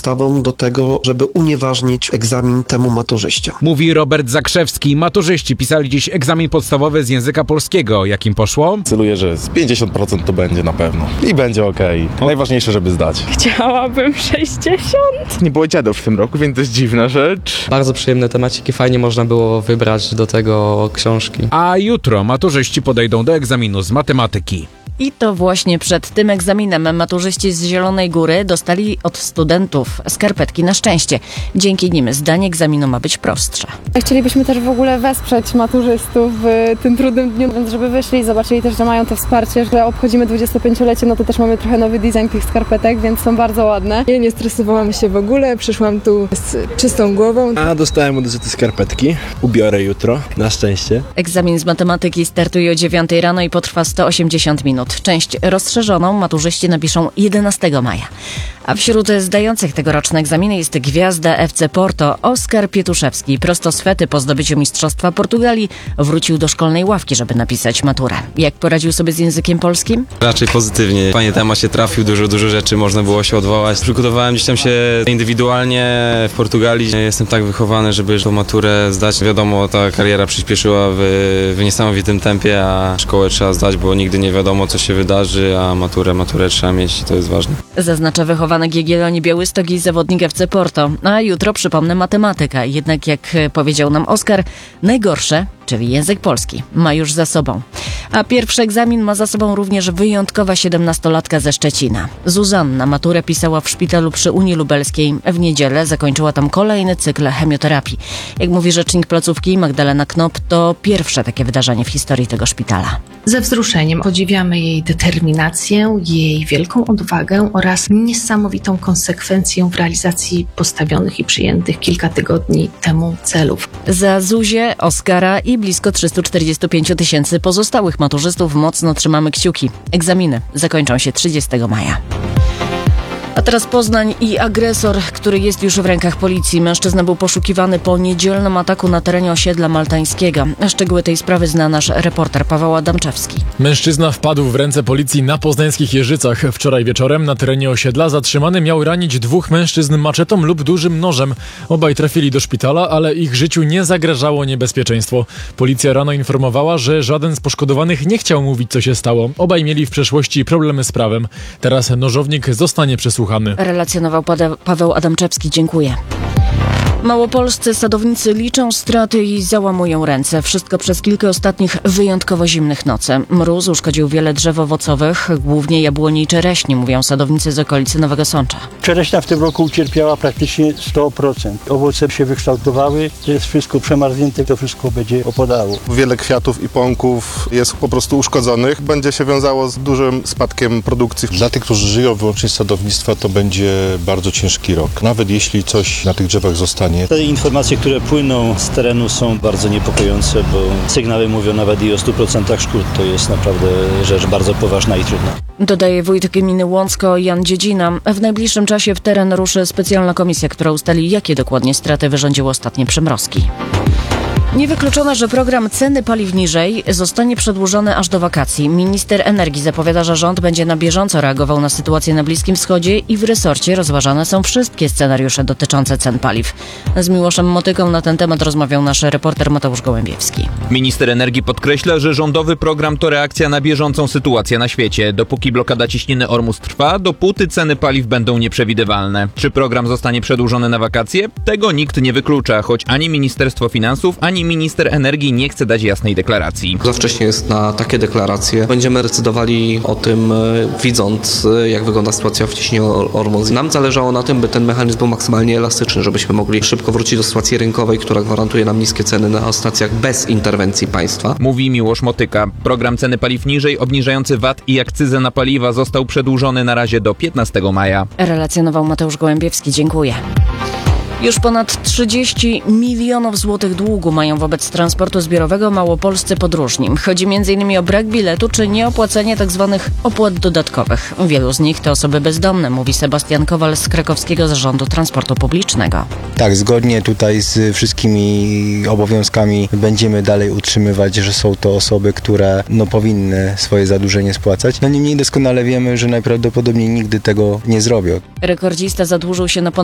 ustawą do tego, żeby unieważnić egzamin temu maturzyście. Mówi Robert Zakrzewski. Maturzyści pisali dziś egzamin podstawowy z języka polskiego. Jak im poszło? Celuję, że z 50% to będzie na pewno. I będzie okej. Najważniejsze, żeby zdać. Chciałabym 60. Nie było dziadów w tym roku, więc to jest dziwna rzecz. Bardzo przyjemne temaciki, fajnie można było wybrać do tego książki. A jutro maturzyści podejdą do egzaminu z matematyki. I to właśnie przed tym egzaminem maturzyści z Zielonej Góry dostali od studentów skarpetki na szczęście. Dzięki nim zdanie egzaminu ma być prostsze. Chcielibyśmy też w ogóle wesprzeć maturzystów w tym trudnym dniu, więc żeby wyszli i zobaczyli też, że mają to wsparcie, że obchodzimy 25-lecie, no to też mamy trochę nowy design tych skarpetek, więc są bardzo ładne. Ja nie stresowałam się w ogóle, przyszłam tu z czystą głową. A dostałem od te skarpetki, ubiorę jutro, na szczęście. Egzamin z matematyki startuje o 9 rano i potrwa 180 minut. Część rozszerzoną maturzyści napiszą 11 maja. A wśród zdających tegoroczne egzaminy jest gwiazda FC Porto Oskar Pietuszewski. Prosto z Fety po zdobyciu Mistrzostwa Portugalii wrócił do szkolnej ławki, żeby napisać maturę. Jak poradził sobie z językiem polskim? Raczej pozytywnie. Fajnie temat się trafił, dużo rzeczy można było się odwołać. Przygotowałem gdzieś tam się indywidualnie w Portugalii. Jestem tak wychowany, żeby tą maturę zdać. Wiadomo, ta kariera przyspieszyła w niesamowitym tempie, a szkołę trzeba zdać, bo nigdy nie wiadomo, co się wydarzy, a maturę trzeba mieć i to jest ważne. Zaznacza wychowanek Jagiellonii Białystok i zawodnik FC Porto. A jutro, przypomnę, matematyka. Jednak jak powiedział nam Oskar, najgorsze, czyli język polski, ma już za sobą. A pierwszy egzamin ma za sobą również wyjątkowa 17-latka ze Szczecina. Zuzanna maturę pisała w szpitalu przy Unii Lubelskiej. W niedzielę zakończyła tam kolejny cykl chemioterapii. Jak mówi rzecznik placówki Magdalena Knop, to pierwsze takie wydarzenie w historii tego szpitala. Ze wzruszeniem podziwiamy jej determinację, jej wielką odwagę oraz niesamowitą konsekwencję w realizacji postawionych i przyjętych kilka tygodni temu celów. Za Zuzię, Oskara i blisko 345 000 pozostałych maturzystów mocno trzymamy kciuki. Egzaminy zakończą się 30 maja. A teraz Poznań i agresor, który jest już w rękach policji. Mężczyzna był poszukiwany po niedzielnym ataku na terenie osiedla maltańskiego. Szczegóły tej sprawy zna nasz reporter Paweł Adamczewski. Mężczyzna wpadł w ręce policji na poznańskich Jeżycach. Wczoraj wieczorem na terenie osiedla zatrzymany miał ranić 2 mężczyzn maczetą lub dużym nożem. Obaj trafili do szpitala, ale ich życiu nie zagrażało niebezpieczeństwo. Policja rano informowała, że żaden z poszkodowanych nie chciał mówić, co się stało. Obaj mieli w przeszłości problemy z prawem. Teraz nożownik zostanie przesłuchany. Relacjonował Paweł Adamczewski. Dziękuję. Małopolscy sadownicy liczą straty i załamują ręce. Wszystko przez kilka ostatnich wyjątkowo zimnych nocy. Mróz uszkodził wiele drzew owocowych, głównie jabłoni i czereśni, mówią sadownicy z okolicy Nowego Sącza. Czereśnia w tym roku ucierpiała praktycznie 100%. Owoce się wykształtowały, jest wszystko przemarznięte, to wszystko będzie opadało. Wiele kwiatów i pąków jest po prostu uszkodzonych. Będzie się wiązało z dużym spadkiem produkcji. Dla tych, którzy żyją wyłącznie z sadownictwa, to będzie bardzo ciężki rok. Nawet jeśli coś na tych drzewach zostanie. Te informacje, które płyną z terenu, są bardzo niepokojące, bo sygnały mówią nawet i o 100% szkód. To jest naprawdę rzecz bardzo poważna i trudna. Dodaje wójt gminy Łącko Jan Dziedzina. W najbliższym czasie w teren ruszy specjalna komisja, która ustali, jakie dokładnie straty wyrządziły ostatnie przymrozki. Niewykluczone, że program ceny paliw niżej zostanie przedłużony aż do wakacji. Minister energii zapowiada, że rząd będzie na bieżąco reagował na sytuację na Bliskim Wschodzie i w resorcie rozważane są wszystkie scenariusze dotyczące cen paliw. Z Miłoszem Motyką na ten temat rozmawiał nasz reporter Mateusz Gołębiewski. Minister energii podkreśla, że rządowy program to reakcja na bieżącą sytuację na świecie. Dopóki blokada ciśniny Ormus trwa, dopóty ceny paliw będą nieprzewidywalne. Czy program zostanie przedłużony na wakacje? Tego nikt nie wyklucza, choć ani Ministerstwo Finansów, ani minister energii nie chce dać jasnej deklaracji. Za wcześnie jest na takie deklaracje. Będziemy decydowali o tym, widząc, jak wygląda sytuacja w ciśnieniu Ormus. Nam zależało na tym, by ten mechanizm był maksymalnie elastyczny, żebyśmy mogli szybko wrócić do sytuacji rynkowej, która gwarantuje nam niskie ceny na stacjach bez interwencji państwa. Mówi Miłosz Motyka. Program ceny paliw niżej, obniżający VAT i akcyzę na paliwa został przedłużony na razie do 15 maja. Relacjonował Mateusz Gołębiewski. Dziękuję. Już ponad 30 milionów złotych długu mają wobec transportu zbiorowego małopolscy podróżni. Chodzi m.in. o brak biletu czy nieopłacenie tzw. opłat dodatkowych. Wielu z nich to osoby bezdomne, mówi Sebastian Kowal z Krakowskiego Zarządu Transportu Publicznego. Tak, zgodnie tutaj z wszystkimi obowiązkami będziemy dalej utrzymywać, że są to osoby, które powinny swoje zadłużenie spłacać. Niemniej doskonale wiemy, że najprawdopodobniej nigdy tego nie zrobią. Rekordzista zadłużył się na ponad